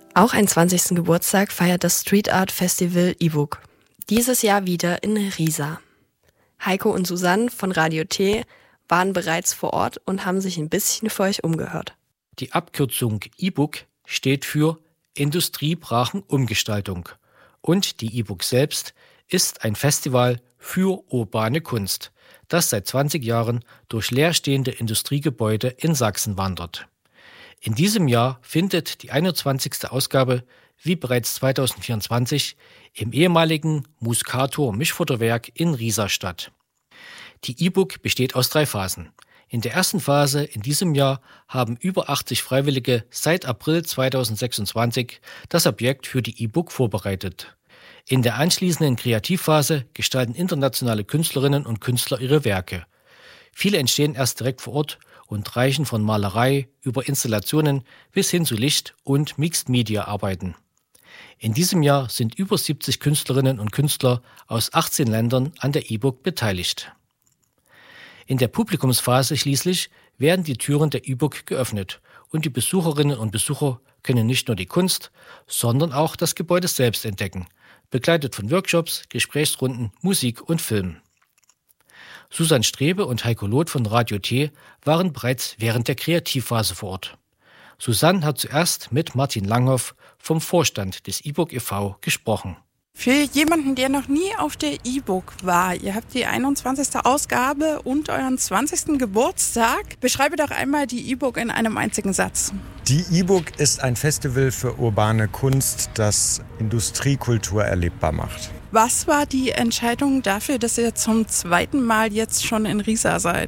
Auch einen 20. Geburtstag feiert das Street Art Festival E-Book. Dieses Jahr wieder in Riesa. Heiko und Susanne von Radio T waren bereits vor Ort und haben sich ein bisschen für euch umgehört. Die Abkürzung E-Book steht für Industriebrachenumgestaltung. Und die E-Book selbst ist ein Festival für urbane Kunst, das seit 20 Jahren durch leerstehende Industriegebäude in Sachsen wandert. In diesem Jahr findet die 21. Ausgabe, wie bereits 2024, im ehemaligen Muscator Mischfutterwerk in Riesa statt. Die E-Book besteht aus 3 Phasen. In der ersten Phase in diesem Jahr haben über 80 Freiwillige seit April 2026 das Objekt für die E-Book vorbereitet. In der anschließenden Kreativphase gestalten internationale Künstlerinnen und Künstler ihre Werke. Viele entstehen erst direkt vor Ort und reichen von Malerei über Installationen bis hin zu Licht- und Mixed-Media-Arbeiten. In diesem Jahr sind über 70 Künstlerinnen und Künstler aus 18 Ländern an der E-Book beteiligt. In der Publikumsphase schließlich werden die Türen der E-Book geöffnet und die Besucherinnen und Besucher können nicht nur die Kunst, sondern auch das Gebäude selbst entdecken, begleitet von Workshops, Gesprächsrunden, Musik und Film. Susanne Strebe und Heiko Loth von Radio T waren bereits während der Kreativphase vor Ort. Susanne hat zuerst mit Martin Langhoff vom Vorstand des E-Book e.V. gesprochen. Für jemanden, der noch nie auf der E-Book war, ihr habt die 21. Ausgabe und euren 20. Geburtstag. Beschreibe doch einmal die E-Book in einem einzigen Satz. Die E-Book ist ein Festival für urbane Kunst, das Industriekultur erlebbar macht. Was war die Entscheidung dafür, dass ihr zum 2. Mal jetzt schon in Riesa seid?